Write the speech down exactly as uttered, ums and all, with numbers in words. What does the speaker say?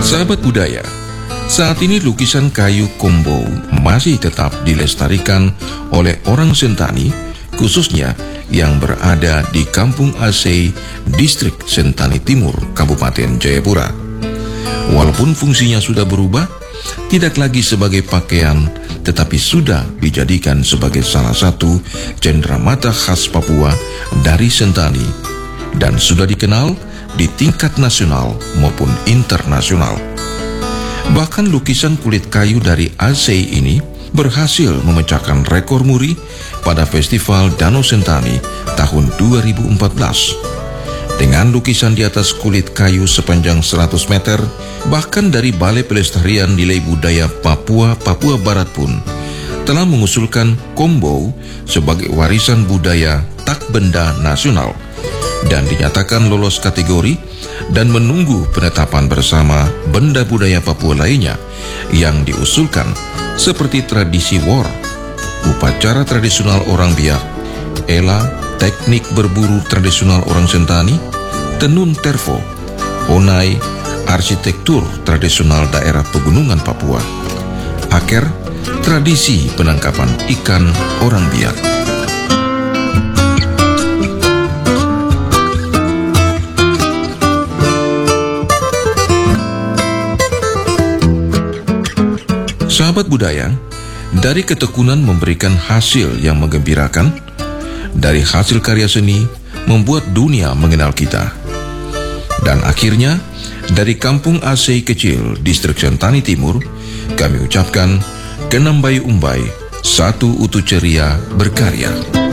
Sahabat budaya, saat ini lukisan kayu Kombo masih tetap dilestarikan oleh orang Sentani, khususnya yang berada di Kampung Asei, Distrik Sentani Timur, Kabupaten Jayapura. Walaupun fungsinya sudah berubah, tidak lagi sebagai pakaian, tetapi sudah dijadikan sebagai salah satu cenderamata khas Papua dari Sentani, dan sudah dikenal di tingkat nasional maupun internasional. Bahkan lukisan kulit kayu dari Asei ini berhasil memecahkan rekor muri pada Festival Danau Sentani tahun dua ribu empat belas. Dengan lukisan di atas kulit kayu sepanjang seratus meter, bahkan dari Balai Pelestarian Nilai Budaya Papua, Papua Barat pun telah mengusulkan Kombo sebagai warisan budaya tak benda nasional dan dinyatakan lolos kategori dan menunggu penetapan bersama benda budaya Papua lainnya yang diusulkan seperti tradisi war, upacara tradisional orang Biak, ela, teknik berburu tradisional orang Sentani, tenun terfo, honai, arsitektur tradisional daerah pegunungan Papua, aker, tradisi penangkapan ikan orang Biak. Sahabat budaya, dari ketekunan memberikan hasil yang menggembirakan, dari hasil karya seni membuat dunia mengenal kita. Dan akhirnya, dari Kampung Asei kecil, Distrik Sentani Timur, kami ucapkan Kenambai Umbai, satu utu ceria berkarya.